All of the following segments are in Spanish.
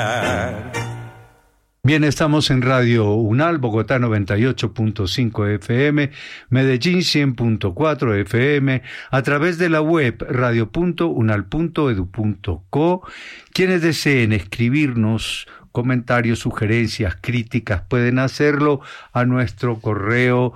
Bien, estamos en Radio UNAL, Bogotá 98.5 FM, Medellín 100.4 FM, a través de la web radio.unal.edu.co. Quienes deseen escribirnos comentarios, sugerencias, críticas, pueden hacerlo a nuestro correo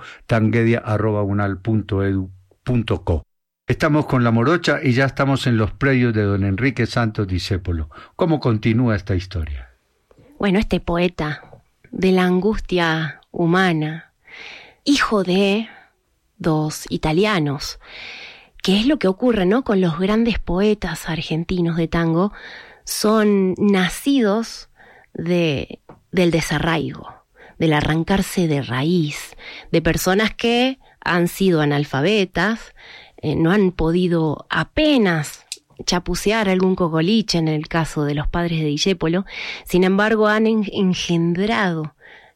tanguedia@unal.edu.co. Estamos con La Morocha y ya estamos en los predios de don Enrique Santos Discépolo. ¿Cómo continúa esta historia? Bueno, este poeta de la angustia humana, hijo de dos italianos, que es lo que ocurre, ¿no?, con los grandes poetas argentinos de tango, son nacidos del desarraigo, del arrancarse de raíz, de personas que han sido analfabetas, no han podido apenas chapucear algún cocoliche en el caso de los padres de Discépolo. Sin embargo, han engendrado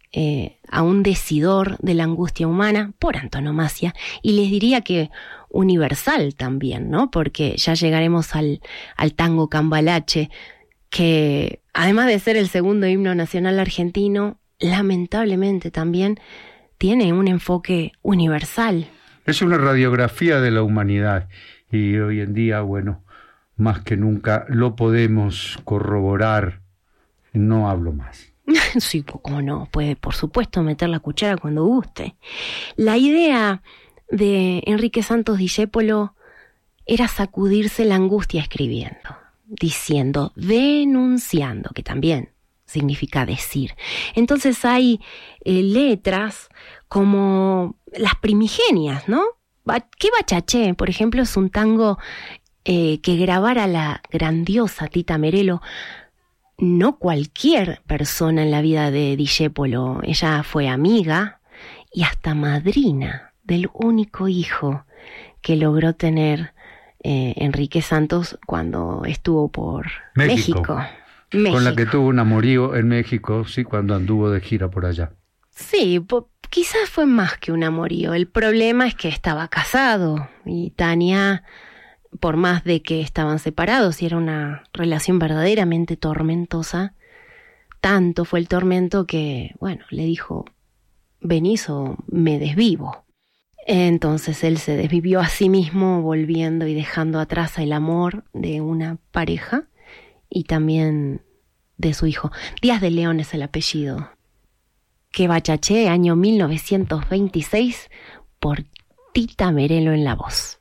a un decidor de la angustia humana por antonomasia, y les diría que universal también, ¿no? Porque ya llegaremos al tango cambalache, que además de ser el segundo himno nacional argentino, lamentablemente también tiene un enfoque universal. Es una radiografía de la humanidad y hoy en día, bueno, más que nunca lo podemos corroborar. No hablo más. Sí, cómo no, puede por supuesto meter la cuchara cuando guste. La idea de Enrique Santos Discépolo era sacudirse la angustia escribiendo, diciendo, denunciando, que también significa decir. Entonces hay letras como las primigenias, ¿no? ¿Qué bachaché? Por ejemplo, es un tango que grabara la grandiosa Tita Merello, no cualquier persona en la vida de Discépolo. Ella fue amiga y hasta madrina del único hijo que logró tener Enrique Santos cuando estuvo por México. Con la que tuvo un amorío en México, sí, cuando anduvo de gira por allá. Sí, quizás fue más que un amorío. El problema es que estaba casado y Tania, por más de que estaban separados y era una relación verdaderamente tormentosa, tanto fue el tormento que, bueno, le dijo, venís o me desvivo. Entonces él se desvivió a sí mismo, volviendo y dejando atrás el amor de una pareja y también de su hijo. Díaz de León es el apellido. Que bachaché, año 1926, por Tita Merello en la voz.